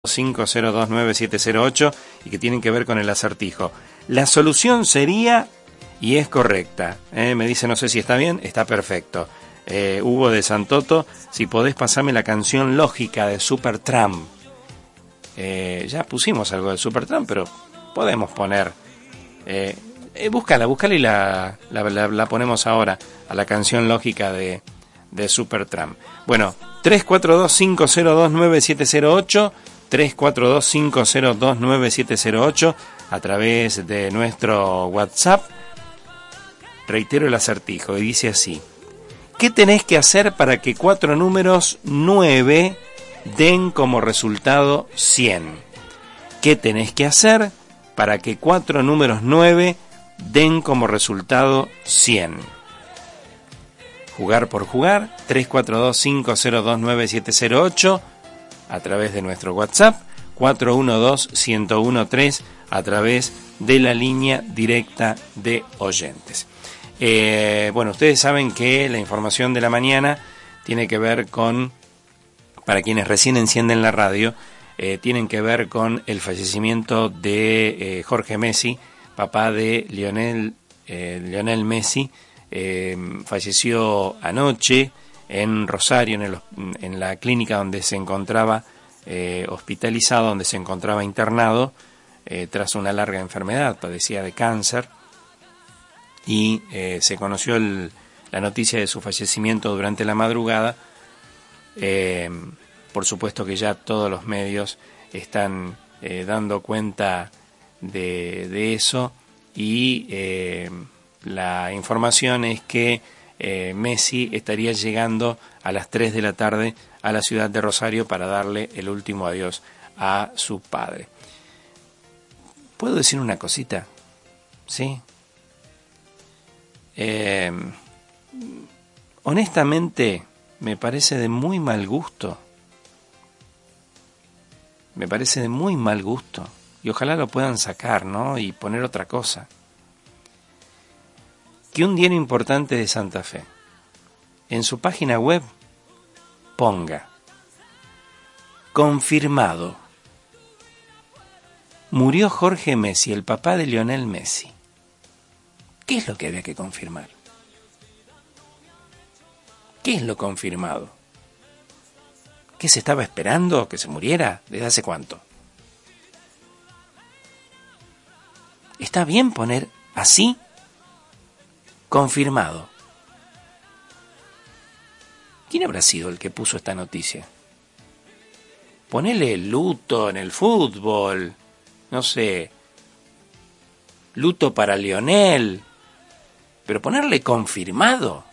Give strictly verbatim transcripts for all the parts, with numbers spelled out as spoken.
cinco cero dos nueve siete cero ocho y que tienen que ver con el acertijo. La solución sería, y es correcta, ¿eh? Me dice, no sé si está bien, está perfecto. Eh, Hugo de Santoto, si podés pasarme la canción Lógica de Supertramp. Eh, ya pusimos algo de Supertramp, pero podemos poner... Eh, eh, búscala, búscala y la, la, la, la ponemos ahora a la canción Lógica de, de Supertramp. Bueno, tres cuatro dos cinco cero dos nueve siete cero ocho... tres cuatro dos cinco cero dos nueve siete cero ocho a través de nuestro WhatsApp. Reitero el acertijo y dice así: ¿qué tenés que hacer para que cuatro números nueve den como resultado cien? ¿Qué tenés que hacer para que cuatro números nueve den como resultado cien? Jugar por jugar, tres cuatro dos cinco cero dos nueve siete cero ocho a través de nuestro WhatsApp, cuatro uno dos uno uno tres a través de la línea directa de oyentes. Eh, bueno, ustedes saben que la información de la mañana tiene que ver con, para quienes recién encienden la radio, eh, tienen que ver con el fallecimiento de eh, Jorge Messi, papá de Lionel, eh, Lionel Messi. Eh, falleció anoche en Rosario, en, el, en la clínica donde se encontraba eh, hospitalizado, donde se encontraba internado, eh, tras una larga enfermedad, padecía de cáncer, y eh, se conoció el, la noticia de su fallecimiento durante la madrugada. Eh, por supuesto que ya todos los medios están eh, dando cuenta de, de eso, y eh, la información es que Eh, Messi estaría llegando a las tres de la tarde a la ciudad de Rosario para darle el último adiós a su padre. ¿Puedo decir una cosita? ¿Sí? Eh, honestamente, me parece de muy mal gusto. Me parece de muy mal gusto. Y ojalá lo puedan sacar, ¿no? Y poner otra cosa. Que un diario importante de Santa Fe, en su página web, ponga: confirmado, murió Jorge Messi, el papá de Lionel Messi. ¿Qué es lo que había que confirmar? ¿Qué es lo confirmado? ¿Qué se estaba esperando? ¿Que se muriera? ¿Desde hace cuánto? ¿Está bien poner así? Confirmado. ¿Quién habrá sido el que puso esta noticia? Ponele luto en el fútbol, no sé, luto para Lionel, pero ponerle confirmado.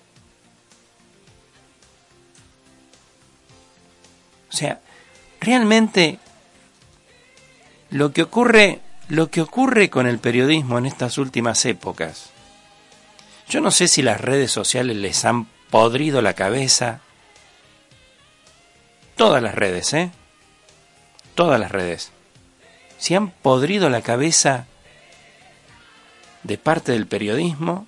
O sea, realmente lo que ocurre, lo que ocurre con el periodismo en estas últimas épocas, yo no sé si las redes sociales les han podrido la cabeza. Todas las redes, ¿eh? Todas las redes. Si han podrido la cabeza de parte del periodismo,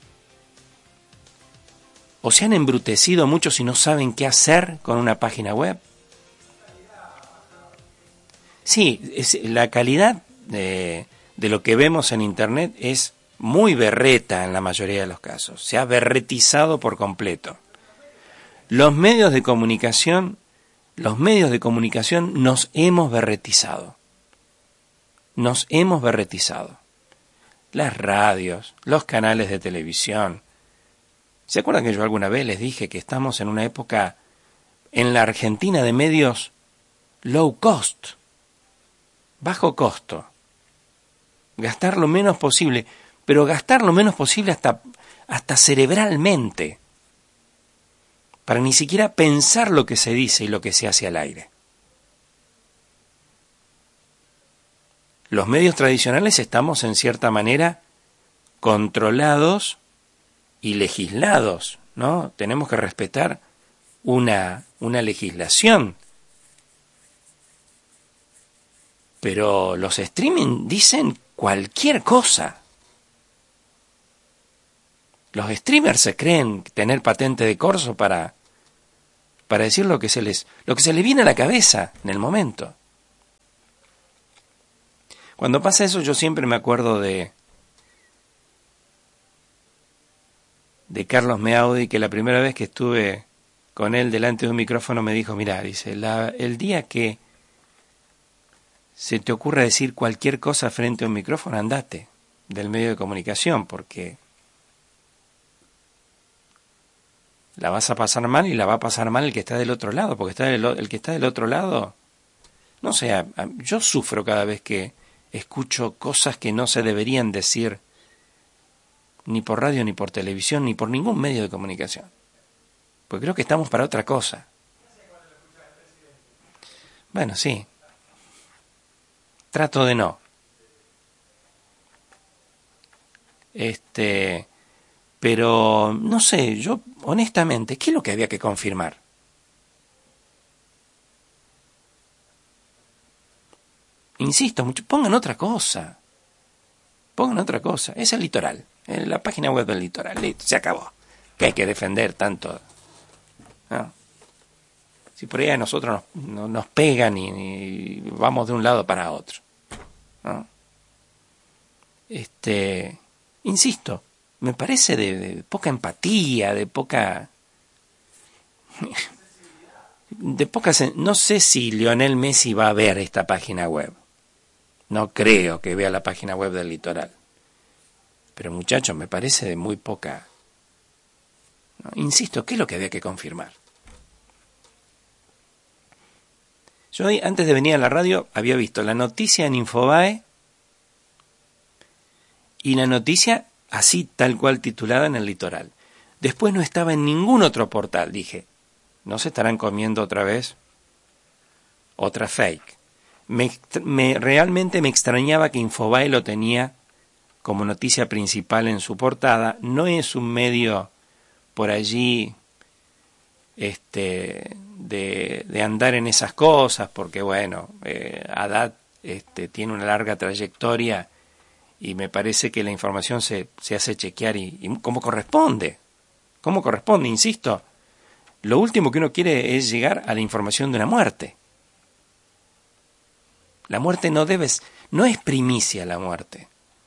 o se han embrutecido mucho si no saben qué hacer con una página web. Sí, es, la calidad de, de lo que vemos en Internet es muy berreta en la mayoría de los casos. Se ha berretizado por completo. Los medios de comunicación, los medios de comunicación nos hemos berretizado. Nos hemos berretizado. Las radios, los canales de televisión. ¿Se acuerdan que yo alguna vez les dije que estamos en una época en la Argentina de medios low cost, bajo costo? Gastar lo menos posible, pero gastar lo menos posible hasta, hasta cerebralmente, para ni siquiera pensar lo que se dice y lo que se hace al aire. Los medios tradicionales estamos en cierta manera controlados y legislados, ¿no? Tenemos que respetar una, una legislación. Pero los streaming dicen cualquier cosa. Los streamers se creen tener patente de corso para, para decir lo que se les, lo que se les viene a la cabeza en el momento. Cuando pasa eso yo siempre me acuerdo de de Carlos Meaudi, que la primera vez que estuve con él delante de un micrófono me dijo, mirá, dice, la, el día que se te ocurra decir cualquier cosa frente a un micrófono, andate del medio de comunicación, porque la vas a pasar mal y la va a pasar mal el que está del otro lado, porque está del, el que está del otro lado, no sé, yo sufro cada vez que escucho cosas que no se deberían decir ni por radio, ni por televisión, ni por ningún medio de comunicación. Porque creo que estamos para otra cosa. Bueno, sí. Trato de no. Este, pero no sé, yo honestamente, ¿qué es lo que había que confirmar? Insisto, mucho, pongan otra cosa. Pongan otra cosa. Es el litoral. En la página web del litoral. Listo, se acabó. Que hay que defender tanto. ¿No? Si por ahí a nosotros nos, no, nos pegan y, y vamos de un lado para otro. ¿No? Este, insisto, me parece de, de poca empatía, de poca... De poca... No sé si Lionel Messi va a ver esta página web. No creo que vea la página web del litoral. Pero muchachos, me parece de muy poca... ¿No? Insisto, ¿qué es lo que había que confirmar? Yo antes de venir a la radio había visto la noticia en Infobae y la noticia así tal cual titulada en el litoral. Después no estaba en ningún otro portal. Dije, ¿no se estarán comiendo otra vez otra fake? Me, me, realmente me extrañaba que Infobae lo tenía como noticia principal en su portada. No es un medio por allí este, de, de andar en esas cosas, porque bueno, eh, Haddad este, tiene una larga trayectoria y me parece que la información se, se hace chequear y, y como corresponde, como corresponde, insisto. Lo último que uno quiere es llegar a la información de una muerte. La muerte no debe, no es primicia la muerte.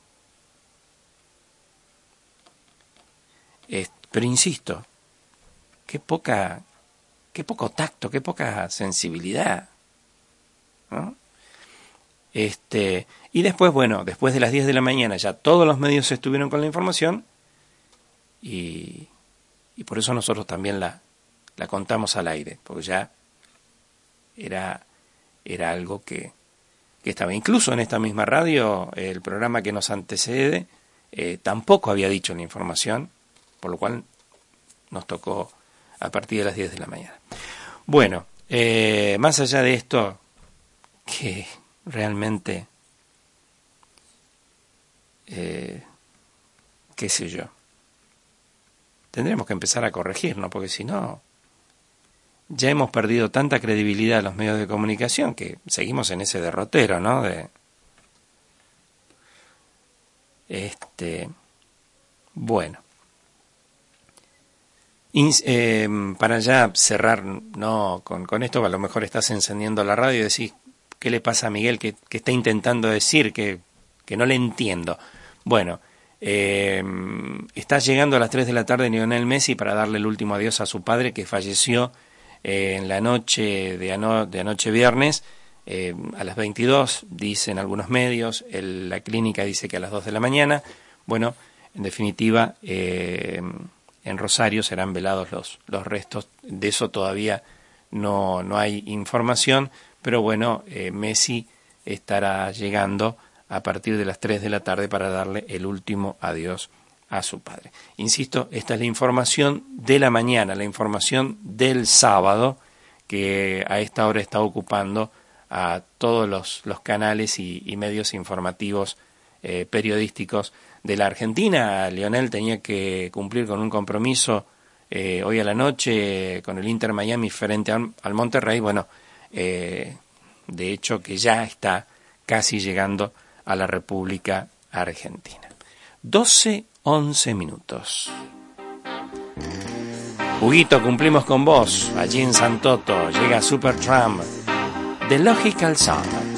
Es, pero insisto, qué poca, qué poco tacto, qué poca sensibilidad, ¿no? Este, y después, bueno, después de las diez de la mañana ya todos los medios estuvieron con la información y, y por eso nosotros también la, la contamos al aire, porque ya era, era algo que, que estaba. Incluso en esta misma radio, el programa que nos antecede eh, tampoco había dicho la información, por lo cual nos tocó a partir de las diez de la mañana. Bueno, eh, más allá de esto, que realmente, eh, qué sé yo, tendremos que empezar a corregir, ¿no? Porque si no, ya hemos perdido tanta credibilidad en los medios de comunicación que seguimos en ese derrotero, ¿no? De, este, bueno. In, eh, para ya cerrar, no, con, con esto, a lo mejor estás encendiendo la radio y decís, ¿qué le pasa a Miguel? ¿Qué, qué está intentando decir? Que, que no le entiendo. Bueno, eh, está llegando a las tres de la tarde Lionel Messi para darle el último adiós a su padre que falleció eh, en la noche de, ano, de anoche viernes eh, a las veintidós, dicen algunos medios, el, la clínica dice que a las dos de la mañana. Bueno, en definitiva, eh, en Rosario serán velados los, los restos. De eso todavía no, no hay información, pero bueno, eh, Messi estará llegando a partir de las tres de la tarde para darle el último adiós a su padre. Insisto, esta es la información de la mañana, la información del sábado, que a esta hora está ocupando a todos los, los canales y, y medios informativos eh, periodísticos de la Argentina. Lionel tenía que cumplir con un compromiso eh, hoy a la noche con el Inter Miami frente a, al Monterrey. Bueno, eh, de hecho que ya está casi llegando a la República Argentina. doce, once minutos. Huguito, cumplimos con vos. Allí en Santoto llega Supertramp, The Logical Song.